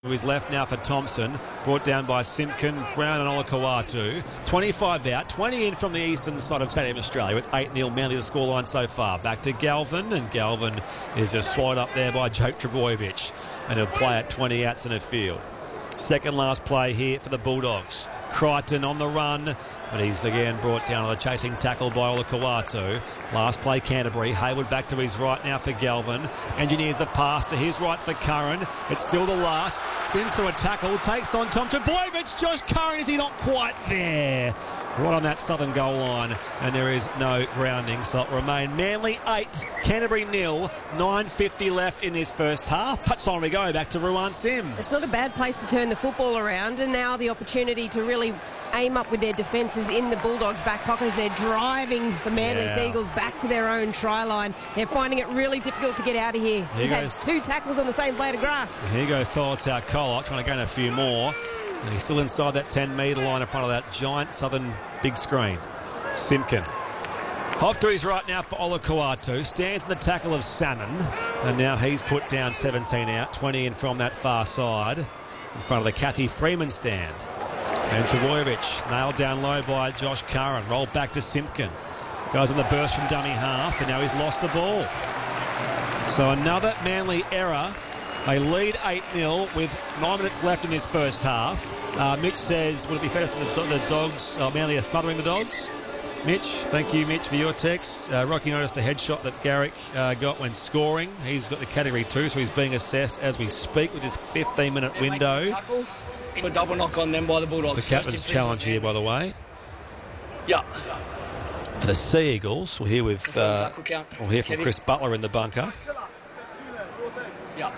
To his left now for Thompson, brought down by Simpkin, Brown and Olakau'atu. 25 out, 20 in from the eastern side of Stadium Australia. It's 8-0 Manly the scoreline so far. Back to Galvin, and Galvin is just swallowed up there by Jake Trbojevic, and he'll play at 20 outs in the field. Second last play here for the Bulldogs. Crichton on the run, but he's again brought down on the chasing tackle by Olakau'atu. Last play Canterbury. Hayward back to his right now for Galvin. Engineers the pass to his right for Curran. It's still the last. Spins through a tackle, takes on Tom Trbojevic. Josh Curran, is he not quite there? Right on that southern goal line, and there is no grounding, so it'll remain Manly 8, Canterbury 0, 9:50 left in this first half. Touchline we go, back to Ruan Sims. It's not a bad place to turn the football around, and now the opportunity to really aim up with their defences in the Bulldogs' back pocket as they're driving the Manly Seagulls back to their own try line. They're finding it really difficult to get out of here. He's had 2 tackles on the same blade of grass. Here goes Tolotau Kola, trying to gain a few more. And he's still inside that 10-metre line in front of that giant southern big screen. Simpkin. Off to his right now for Olakau'atu. Stands in the tackle of Salmon. And now he's put down 17 out, 20 in from that far side. In front of the Kathy Freeman stand. And Trbojevic nailed down low by Josh Curran. Rolled back to Simpkin. Goes on the burst from dummy half, and now he's lost the ball. So another Manly error. They lead 8-0 with 9 minutes left in this first half. Mitch says, would it be fair to say the Dogs, Manly are smothering the Dogs? Mitch, thank you, Mitch, for your text. Rocky noticed the headshot that Garrick got when scoring. He's got the category 2, so he's being assessed as we speak with his 15-minute window. A double knock on them by the Bulldogs. It's the captain's challenge here, by the way. Yeah. For the Sea Eagles, we'll hear from Chris Butler in the bunker. Yeah.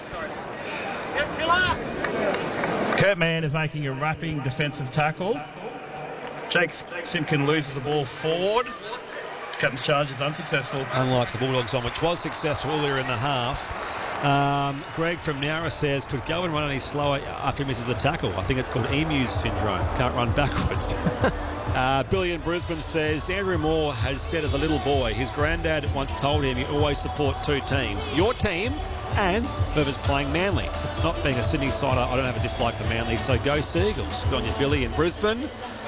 Kurt Mann is making a wrapping defensive tackle. Jake Simpkin loses the ball forward. Captain's charge is unsuccessful. Unlike the Bulldogs on, which was successful earlier in the half. Greg from Nowra says, could Galvin run any slower after he misses a tackle? I think it's called Emu's syndrome. Can't run backwards. Billy in Brisbane says, Andrew Moore has said as a little boy, his granddad once told him you always support 2 teams. Your team and whoever's playing Manly. Not being a Sydney sider, I don't have a dislike for Manly, so go Seagulls. Good on you, Billy in Brisbane.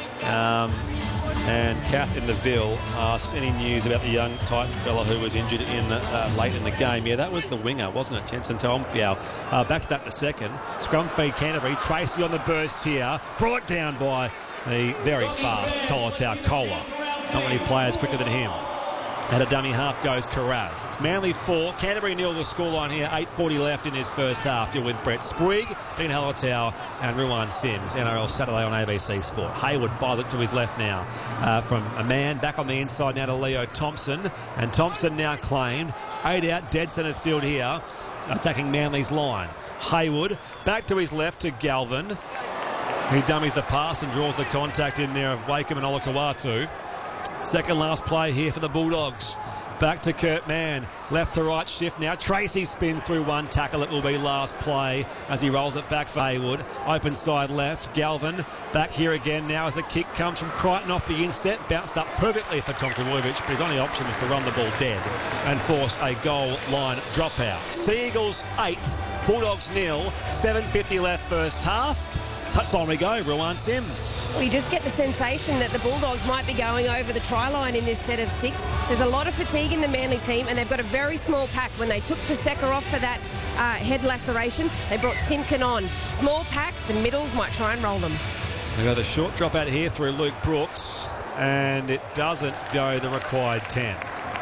And Kath in the Ville asks any news about the young Titans fella who was injured in late in the game. Yeah, that was the winger, wasn't it? Jensen Tompiao. Back to that in a second. Scrum feed Canterbury. Tracy on the burst here. Brought down by the very fast Tolotau Kola. Not many players quicker than him. At a dummy half goes Carraz. It's Manly 4, Canterbury 0 the scoreline here. 8:40 left in this first half. You're with Brett Sprigg, Dean Hallertau and Ruan Sims. NRL Saturday on ABC Sport. Hayward fires it to his left now from a man. Back on the inside now to Leo Thompson. And Thompson now claimed. 8 out, dead centre field here. Attacking Manly's line. Hayward back to his left to Galvin. He dummies the pass and draws the contact in there of Wakeham and Olakau'atu. Second last play here for the Bulldogs. Back to Kurt Mann. Left to right shift now. Tracy spins through one tackle. It will be last play as he rolls it back for Hayward. Open side left. Galvin back here again now as the kick comes from Crichton off the inset. Bounced up perfectly for Tom Trbojevic, but his only option was to run the ball dead and force a goal line dropout. Sea Eagles 8, Bulldogs 0. 7:50 left first half. Touchline we go, Ruan Sims. We just get the sensation that the Bulldogs might be going over the try line in this set of 6. There's a lot of fatigue in the Manly team, and they've got a very small pack. When they took Paseka off for that head laceration, they brought Simpkin on. Small pack, the middles might try and roll them. They've got a short drop out here through Luke Brooks, and it doesn't go the required 10.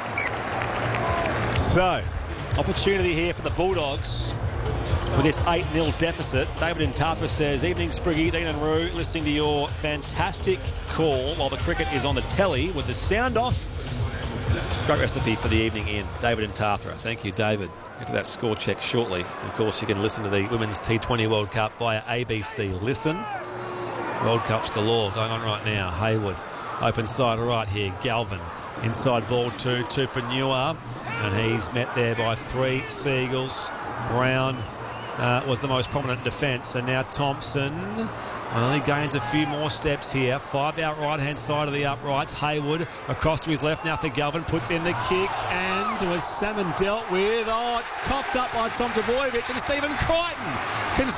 So, opportunity here for the Bulldogs. With this 8-0 deficit, David Intathra says, evening Spriggy, Dean and Roo, listening to your fantastic call while the cricket is on the telly with the sound off. Great recipe for the evening in. David Intathra. Thank you, David. Get to that score check shortly. And of course, you can listen to the Women's T20 World Cup via ABC Listen. World Cups galore going on right now. Hayward, open side right here. Galvin, inside ball to Tupanua. And he's met there by 3 Seagulls. Brown was the most prominent defence, and now Thompson only gains a few more steps here. 5 out right-hand side of the uprights. Hayward across to his left now for Galvin, puts in the kick, and was Salmon dealt with. Oh, it's coughed up by Tom Trbojevic, and Stephen Crichton can